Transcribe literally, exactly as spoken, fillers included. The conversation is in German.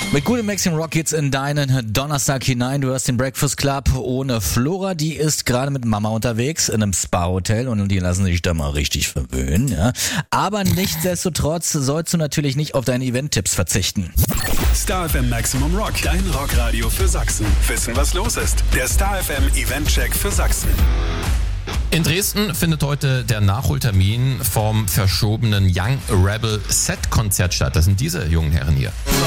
Mit gutem Maximum Rock geht's in deinen Donnerstag hinein. Du hörst den Breakfast Club ohne Flora. Die ist gerade mit Mama unterwegs in einem Spa-Hotel und die lassen sich da mal richtig verwöhnen. Ja. Aber nichtsdestotrotz sollst du natürlich nicht auf deine Event-Tipps verzichten. Star F M Maximum Rock, dein Rockradio für Sachsen. Wissen, was los ist? Der Star F M Event-Check für Sachsen. In Dresden findet heute der Nachholtermin vom verschobenen Young Rebel Set Konzert statt. Das sind diese jungen Herren hier.